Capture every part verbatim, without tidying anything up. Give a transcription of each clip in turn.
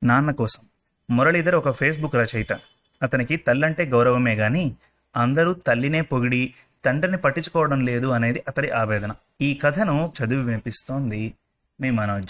నాన్న కోసం. మురళీధర్ ఒక ఫేస్బుక్ రచయిత. అతనికి తల్లంటే గౌరవమే గాని అందరూ తల్లినే పొగిడి తండ్రిని పట్టించుకోవడం లేదు అనేది అతడి ఆవేదన. ఈ కథను చదివి వినిపిస్తోంది మీ మనోజ్.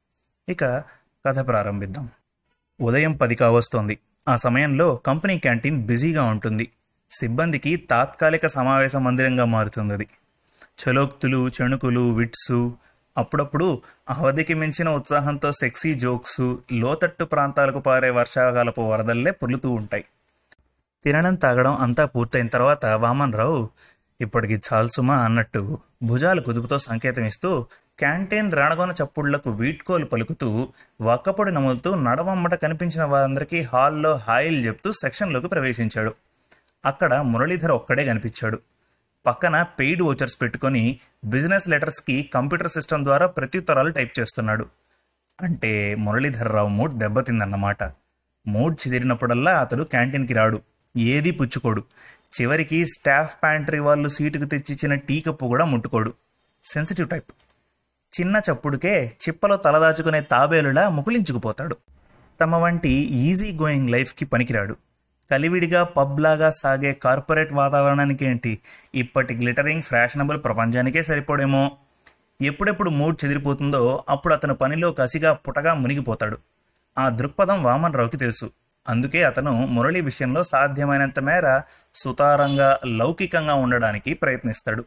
ఇక కథ ప్రారంభిద్దాం. ఉదయం పది కావస్తోంది. ఆ సమయంలో కంపెనీ క్యాంటీన్ బిజీగా ఉంటుంది. సిబ్బందికి తాత్కాలిక సమావేశ మందిరంగా మారుతుంది అది. చలోక్తులు, చణుకులు, విట్సు, అప్పుడప్పుడు అవధికి మించిన ఉత్సాహంతో సెక్సీ జోక్సు, లోతట్టు ప్రాంతాలకు పారే వర్షాకాలపు వరదల్లే పొర్లుతూ ఉంటాయి. తినడం తాగడం అంతా పూర్తయిన తర్వాత వామన్ రావు ఇప్పటికి చాల్సుమా అన్నట్టు భుజాలు కుదుపుతో సంకేతం ఇస్తూ క్యాంటీన్ రణగొన చప్పుళ్లకు వీడ్కోలు పలుకుతూ వక్కపొడి నములుతూ నడవమ్మట కనిపించిన వారందరికీ హాల్లో హాయిలు చెప్తూ సెక్షన్లోకి ప్రవేశించాడు. అక్కడ మురళీధర్ ఒక్కడే కనిపించాడు. పక్కన పెయిడ్ వోచర్స్ పెట్టుకొని బిజినెస్ లెటర్స్కి కంప్యూటర్ సిస్టమ్ ద్వారా ప్రత్యుత్తరాలు టైప్ చేస్తున్నాడు. అంటే మురళీధర్ రావు మూడ్ దెబ్బతిందన్నమాట. మూడ్ చెదిరినప్పుడల్లా అతడు క్యాంటీన్కి రాడు, ఏదీ పుచ్చుకోడు. చివరికి స్టాఫ్ ప్యాంట్రీ వాళ్ళు సీటుకు తెచ్చిచ్చిన టీ కప్పు కూడా ముట్టుకోడు. Sensitive type. చిన్న చప్పుడుకే చిప్పలో తలదాచుకునే తాబేలులా ముకులించుకుపోతాడు. తమ వంటి ఈజీ గోయింగ్ లైఫ్కి పనికిరాడు. కలివిడిగా పబ్లాగా సాగే కార్పొరేట్ వాతావరణానికి ఏంటి, ఇప్పటి గ్లిటరింగ్ ఫ్యాషనబుల్ ప్రపంచానికే సరిపోడేమో. ఎప్పుడెప్పుడు మూడ్ చెదిరిపోతుందో అప్పుడు అతను పనిలో కసిగా పుటగా మునిగిపోతాడు. ఆ దృక్పథం వామన్ రావుకి తెలుసు. అందుకే అతను మురళి విషయంలో సాధ్యమైనంత మేర సుతారంగా లౌకికంగా ఉండడానికి ప్రయత్నిస్తాడు.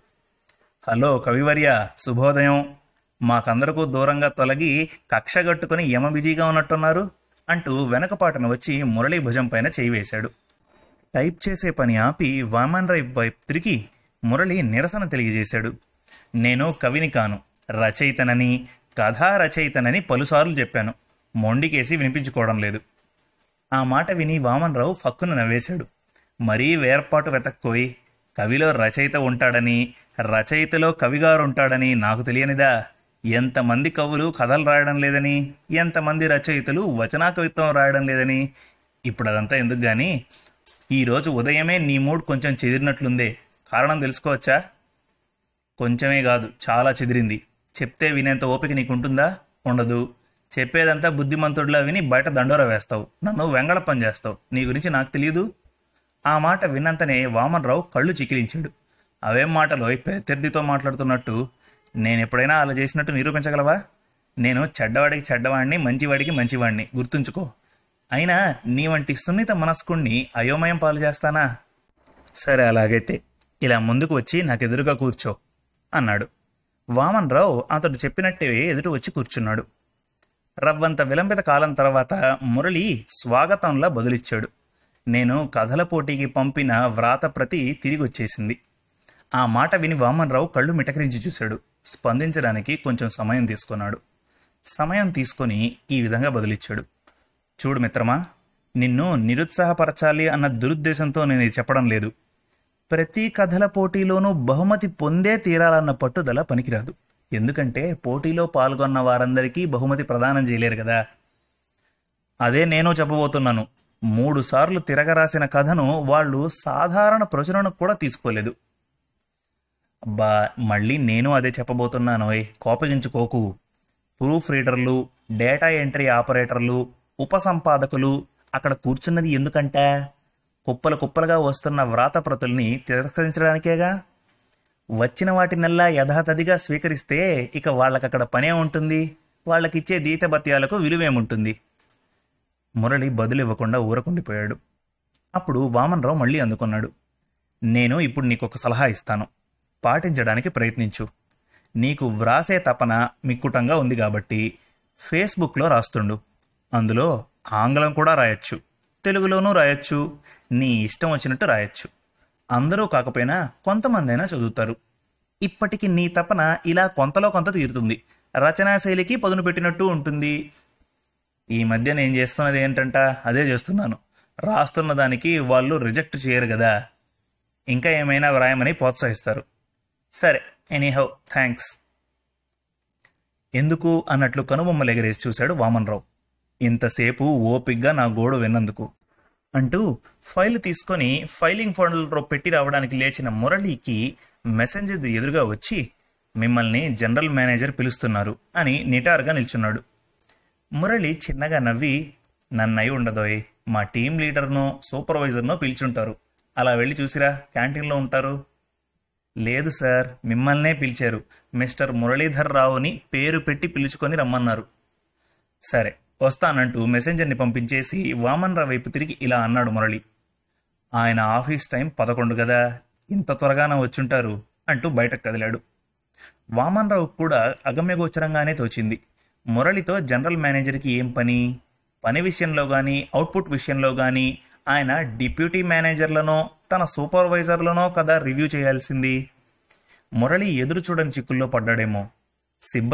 హలో కవివర్య, శుభోదయం. మాకందరకు దూరంగా తొలగి కక్షగట్టుకుని యమ బిజీగా ఉన్నట్టున్నారు అంటూ వెనకపాటను వచ్చి మురళి భుజం పైన చేయి వేశాడు. టైప్ చేసే పని ఆపి వామన్ రావు వైపు తిరిగి మురళి నిరసన తెలియజేశాడు. నేను కవిని కాను, రచయితనని, కథా రచయితనని పలుసార్లు చెప్పాను. మొండికేసి వినిపించుకోవడం లేదు. ఆ మాట విని వామన్ రావు ఫక్కును నవ్వేశాడు. మరీ వేర్పాటు వెతక్కోయి. కవిలో రచయిత ఉంటాడని, రచయితలో కవిగారుంటాడని నాకు తెలియనిదా? ఎంతమంది కవులు కథలు రాయడం లేదని, ఎంతమంది రచయితలు వచనా కవిత్వం రాయడం లేదని. ఇప్పుడు అదంతా ఎందుకు గాని, ఈరోజు ఉదయమే నీ మూడ్ కొంచెం చెదిరినట్లుందే. కారణం తెలుసుకోవచ్చా? కొంచెమే కాదు, చాలా చెదిరింది. చెప్తే వినేంత ఓపిక నీకుంటుందా? ఉండదు. చెప్పేదంతా బుద్ధిమంతుడిలా విని బయట దండోర వేస్తావు, నన్ను వెంగళప్పం చేస్తావు. నీ గురించి నాకు తెలియదు. ఆ మాట విన్నంతనే వామన్ రావు కళ్ళు చికిలించాడు. అవేం మాటలో ప్రత్యర్థితో మాట్లాడుతున్నట్టు. నేను ఎప్పుడైనా అలా చేసినట్టు నిరూపించగలవా? నేను చెడ్డవాడికి చెడ్డవాడిని, మంచివాడికి మంచివాడిని, గుర్తుంచుకో. అయినా నీ వంటి సున్నిత మనస్కుణ్ణి అయోమయం పాలు చేస్తానా? సరే, అలాగైతే ఇలా ముందుకు వచ్చి నాకెదురుగా కూర్చో అన్నాడు. వామన్ రావు అతడు చెప్పినట్టే ఎదురు వచ్చి కూర్చున్నాడు. రవ్వంత విలంబిత కాలం తర్వాత మురళి స్వాగతంలా బదులిచ్చాడు. నేను కథల పోటీకి పంపిన వ్రాత ప్రతి తిరిగి వచ్చేసింది. ఆ మాట విని వామన్ రావు కళ్ళు మిటకరించి చూశాడు. స్పందించడానికి కొంచెం సమయం తీసుకున్నాడు. సమయం తీసుకొని ఈ విధంగా బదులిచ్చాడు. చూడు మిత్రమా, నిన్ను నిరుత్సాహపరచాలి అన్న దురుద్దేశంతో నేను ఇది చెప్పడం లేదు. ప్రతి కథల పోటీలోనూ బహుమతి పొందే తీరాలన్న పట్టుదల పనికిరాదు. ఎందుకంటే పోటీలో పాల్గొన్న వారందరికీ బహుమతి ప్రదానం చేయలేరు కదా. అదే నేను చెప్పబోతున్నాను. మూడు సార్లు తిరగరాసిన కథను వాళ్ళు సాధారణ ప్రచురణకు కూడా తీసుకోలేదు. అబ్బా, మళ్ళీ నేను అదే చెప్పబోతున్నాను. కోపగించుకోకు. ప్రూఫ్ రీడర్లు, డేటా ఎంట్రీ ఆపరేటర్లు, ఉపసంపాదకులు అక్కడ కూర్చున్నది ఎందుకంట? కుప్పలు కుప్పలుగా వస్తున్న వ్రాతప్రతుల్ని తిరస్కరించడానికేగా. వచ్చిన వాటినల్లా యథాతథిగా స్వీకరిస్తే ఇక వాళ్ళకక్కడ పనే ఉంటుంది. వాళ్ళకిచ్చే దీతభత్యాలకు విలువేముంటుంది? మురళి బదులివ్వకుండా ఊరకుండిపోయాడు. అప్పుడు వామన్ రావు మళ్ళీ అందుకున్నాడు. నేను ఇప్పుడు నీకొక సలహా ఇస్తాను, పాటించడానికి ప్రయత్నించు. నీకు వ్రాసే తపన మిక్కుటంగా ఉంది కాబట్టి ఫేస్బుక్లో రాస్తుండు. అందులో ఆంగ్లం కూడా రాయొచ్చు, తెలుగులోనూ రాయొచ్చు, నీ ఇష్టం వచ్చినట్టు రాయొచ్చు. అందరూ కాకపోయినా కొంతమందైనా చదువుతారు. ఇప్పటికి నీ తపన ఇలా కొంతలో కొంత తీరుతుంది. రచనాశైలికి పదును పెట్టినట్టు ఉంటుంది. ఈ మధ్య నేను చేస్తున్నది ఏంటంట, అదే చేస్తున్నాను. రాస్తున్న దానికి వాళ్ళు రిజెక్ట్ చేయరు కదా, ఇంకా ఏమైనా వ్రాయమని ప్రోత్సహిస్తారు. సరే, ఎనీహౌ థ్యాంక్స్. ఎందుకు అన్నట్లు కనుబొమ్మలు ఎగరేసి చూశాడు వామన్ రావు. ఇంతసేపు ఓపిగ్గా నా గోడు విన్నందుకు అంటూ ఫైల్ తీసుకొని ఫైలింగ్ ఫోల్డర్లో పెట్టి రావడానికి లేచిన మురళికి మెసెంజర్ ఎదురుగా వచ్చి, మిమ్మల్ని జనరల్ మేనేజర్ పిలుస్తున్నారు అని నిటారుగా నిల్చున్నాడు. మురళి చిన్నగా నవ్వి, నన్నై ఉండదోయ్, మా టీం లీడర్నో సూపర్వైజర్నో పిలిచుంటారు. అలా వెళ్ళి చూసిరా, క్యాంటీన్లో ఉంటారు. లేదు సార్, మిమ్మల్నే పిలిచారు. మిస్టర్ మురళీధర్ రావుని పేరు పెట్టి పిలుచుకొని రమ్మన్నారు. సరే వస్తానంటూ మెసెంజర్ని పంపించేసి వామన్ రావు వైపు తిరిగి ఇలా అన్నాడు మురళి. ఆయన ఆఫీస్ టైం పదకొండు కదా, ఇంత త్వరగాన వచ్చుంటారు అంటూ బయటకు కదిలాడు. వామన్ రావు కూడా అగమ్యగోచరంగానే తోచింది. మురళితో జనరల్ మేనేజర్కి ఏం పని? పని విషయంలో కానీ అవుట్పుట్ విషయంలో కానీ ఆయన డిప్యూటీ మేనేజర్లనో తన సూపర్వైజర్లనో కదా రివ్యూ చేయాల్సింది. మురళి ఎదురు చూడని చిక్కుల్లో పడ్డాడేమో. సిబ్బంది